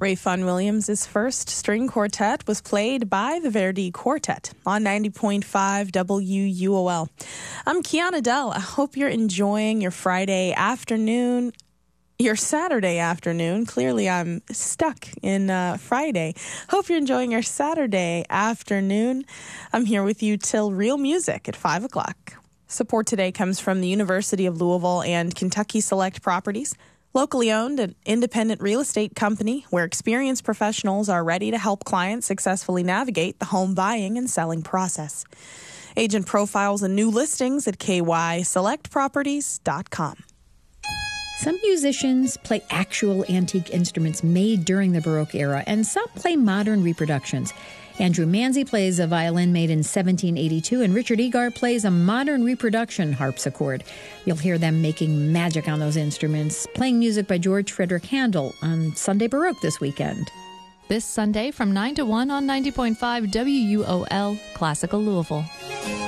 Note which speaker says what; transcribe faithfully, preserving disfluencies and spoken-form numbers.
Speaker 1: Rayfun Williams' first string quartet was played by the Verdi Quartet on ninety point five W U O L. I'm Kiana Dell. I hope you're enjoying your Friday afternoon, your Saturday afternoon. Clearly, I'm stuck in uh, Friday. Hope you're enjoying your Saturday afternoon. I'm here with you till Real Music at five o'clock. Support today comes from the University of Louisville and Kentucky Select Properties. Locally owned and independent real estate company where experienced professionals are ready to help clients successfully navigate the home buying and selling process. Agent profiles and new listings at k y select properties dot com.
Speaker 2: Some musicians play actual antique instruments made during the Baroque era, and some play modern reproductions. Andrew Manzi plays a violin made in seventeen eighty-two, and Richard Egar plays a modern reproduction harpsichord. You'll hear them making magic on those instruments, playing music by George Frederick Handel on Sunday Baroque this weekend.
Speaker 3: This Sunday from nine to one on ninety point five W U O L, Classical Louisville.